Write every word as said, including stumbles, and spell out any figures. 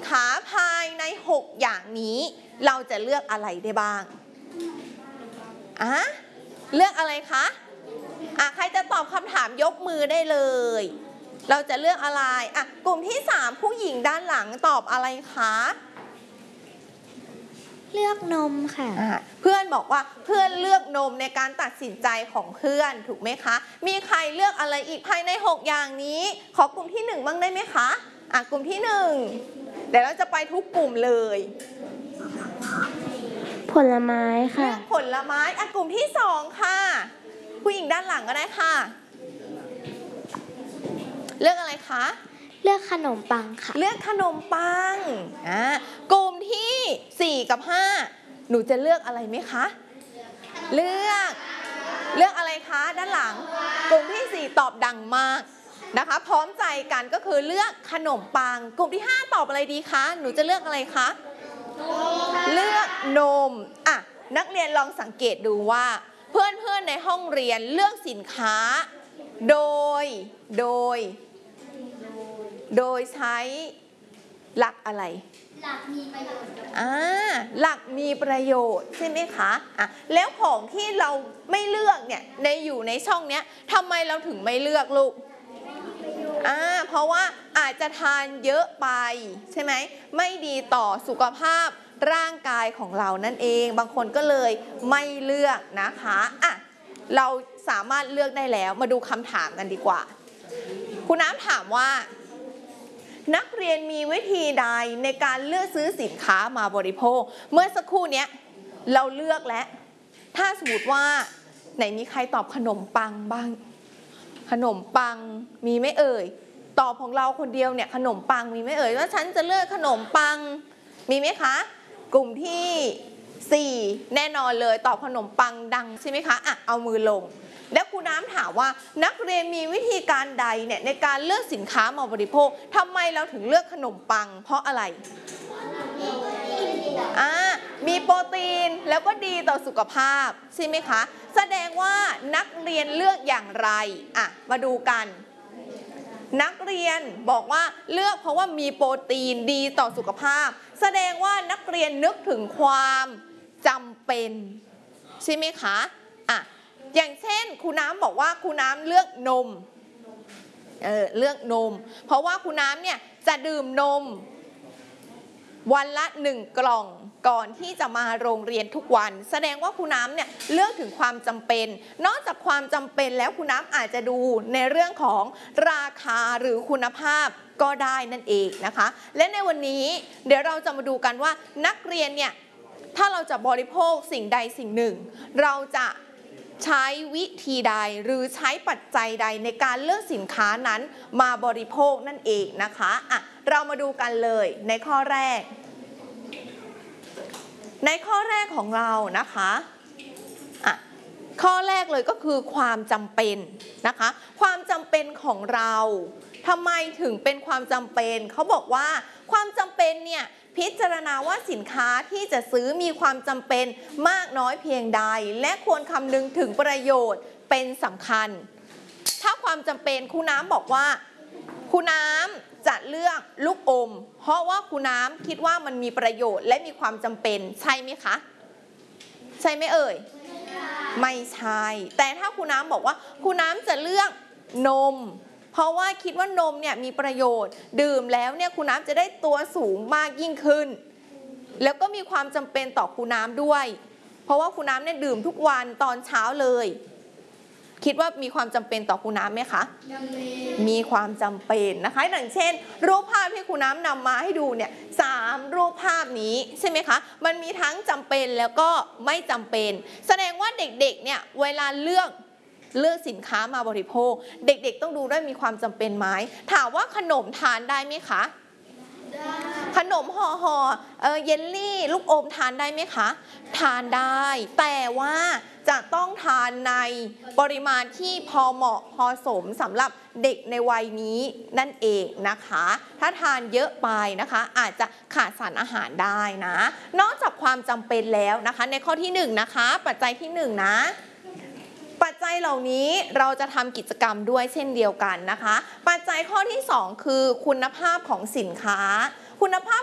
ค้าภายในหกอย่างนี้เราจะเลือกอะไรได้บ้างอ่ะเลือกอะไรคะอ่ะใครจะตอบคำถามยกมือได้เลยเราจะเลือกอะไรอ่ะกลุ่มที่สามผู้หญิงด้านหลังตอบอะไรคะเลือกนมค่ะเพื่อนบอกว่าเพื่อนเลือกนมในการตัดสินใจของเพื่อนถูกไหมคะมีใครเลือกอะไรอีกภายในหกอย่างนี้ขอกลุ่มที่หนึ่งบ้างได้ไหมคะอ่ะกลุ่มที่หนึ่งเดี๋ยวเราจะไปทุกกลุ่มเลยผลไม้ค่ะเลือกผลไม้อ่ะกลุ่มที่สองค่ะผู้หญิงด้านหลังก็ได้ค่ะเลือกอะไรคะเลือกขนมปังค่ะเลือกขนมปังอ่ากลุ่มที่สี่กับห้าหนูจะเลือกอะไรไหมคะเลือกเลือกอะไรคะด้านหลังกลุ่มที่สี่ตอบดังมากนะคะพร้อมใจกันก็คือเลือกขนมปังกลุ่มที่ห้าตอบอะไรดีคะหนูจะเลือกอะไรคะเลือกนมอ่ะนักเรียนลองสังเกตดูว่าเพื่อนๆในห้องเรียนเลือกสินค้าโดยโดยโดยใช้หลักอะไรหลักมีประโยชน์อ่าหลักมีประโยชน์ใช่ไหมคะอ่ะแล้วของที่เราไม่เลือกเนี่ยในอยู่ในช่องเนี้ยทำไมเราถึงไม่เลือกลูกอ่าเพราะว่าอาจจะทานเยอะไปใช่ไหมไม่ดีต่อสุขภาพร่างกายของเรานั่นเองบางคนก็เลยไม่เลือกนะคะอ่ะเราสามารถเลือกได้แล้วมาดูคำถามกันดีกว่าคุณน้ำถามว่านักเรียนมีวิธีใดในการเลือกซื้อสินค้ามาบริโภคเมื่อสักครู่นี้เราเลือกแล้วถ้าสมมติว่าไหนมีใครตอบขนมปังบ้างขนมปังมีไหมเอ่ยตอบของเราคนเดียวเนี่ยขนมปังมีไหมเอ่ยว่าฉันจะเลือกขนมปังมีไหมคะกลุ่มที่สี่แน่นอนเลยตอบขนมปังดังใช่ไหมคะอ่ะเอามือลงแล้วครูน้ำถามว่านักเรียนมีวิธีการใดเนี่ยในการเลือกสินค้ามาบริโภคทำไมเราถึงเลือกขนมปังเพราะอะไรอ่ามีโปรตีนแล้วก็ดีต่อสุขภาพใช่ไหมคะแสดงว่านักเรียนเลือกอย่างไรอ่ะมาดูกันนักเรียนบอกว่าเลือกเพราะว่ามีโปรตีนดีต่อสุขภาพแสดงว่านักเรียนนึกถึงความจำเป็นใช่ไหมคะอ่ะอย่างเช่นครูน้ำบอกว่าครูน้ำเลือกนมเออเลือกนมเพราะว่าครูน้ำเนี่ยจะดื่มนมวันละหนึ่งกล่องก่อนที่จะมาโรงเรียนทุกวันแสดงว่าครูน้ำเนี่ยเลือกถึงความจำเป็นนอกจากความจำเป็นแล้วครูน้ำอาจจะดูในเรื่องของราคาหรือคุณภาพก็ได้นั่นเองนะคะและในวันนี้เดี๋ยวเราจะมาดูกันว่านักเรียนเนี่ยถ้าเราจะบริโภคสิ่งใดสิ่งหนึ่งเราจะใช้วิธีใดหรือใช้ปัจจัยใดในการเลือกสินค้านั้นมาบริโภคนั่นเองนะคะอ่ะเรามาดูกันเลยในข้อแรกในข้อแรกของเรานะคะอ่ะข้อแรกเลยก็คือความจำเป็นนะคะความจำเป็นของเราทำไมถึงเป็นความจำเป็นเขาบอกว่าความจำเป็นเนี่ยพิจารณาว่าสินค้าที่จะซื้อมีความจำเป็นมากน้อยเพียงใดและควรคำนึงถึงประโยชน์เป็นสำคัญถ้าความจำเป็นครูน้ำบอกว่าครูน้ำจะเลือกลูกอมเพราะว่าครูน้ำคิดว่ามันมีประโยชน์และมีความจำเป็นใช่ไหมคะใช่ไหมเอ่ยไม่ใช่แต่ถ้าครูน้ำบอกว่าครูน้ำจะเลือกนมเพราะว่าคิดว่านมเนี่ยมีประโยชน์ดื่มแล้วเนี่ยครูน้ำจะได้ตัวสูงมากยิ่งขึ้นแล้วก็มีความจำเป็นต่อครูน้ำด้วยเพราะว่าครูน้ำเนี่ยดื่มทุกวันตอนเช้าเลยคิดว่ามีความจำเป็นต่อครูน้ำไหมคะมีความจำเป็นนะคะอย่างเช่นรูปภาพที่ครูน้ำนำมาให้ดูเนี่ยสามรูปภาพนี้ใช่ไหมคะมันมีทั้งจำเป็นแล้วก็ไม่จำเป็นแสดงว่าเด็กๆเนี่ยเวลาเลือกเลือกสินค้ามาบริโภคเด็กๆต้องดูด้วยมีความจำเป็นไหมถามว่าขนมทานได้ไหมคะขนมห่อห่อเออเยลลี่ลูกอมทานได้ไหมคะทานได้แต่ว่าจะต้องทานในปริมาณที่พอเหมาะพอสมสำหรับเด็กในวัยนี้นั่นเองนะคะถ้าทานเยอะไปนะคะอาจจะขาดสารอาหารได้นะนอกจากความจำเป็นแล้วนะคะในข้อที่หนึ่งนะคะปัจจัยที่หนึ่งนะปัจจัยเหล่านี้เราจะทำกิจกรรมด้วยเช่นเดียวกันนะคะปัจจัยข้อที่สองคือคุณภาพของสินค้าคุณภาพ